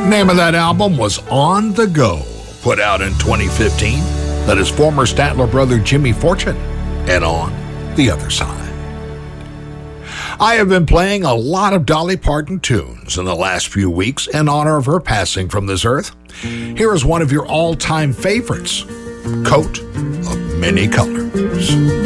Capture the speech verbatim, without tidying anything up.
Name of that album was On the Go, put out in twenty fifteen. That is former Statler brother Jimmy Fortune, and On the Other Side. I have been playing a lot of Dolly Parton tunes in the last few weeks in honor of her passing from this earth. Here is one of your all-time favorites, Coat of Many Colors.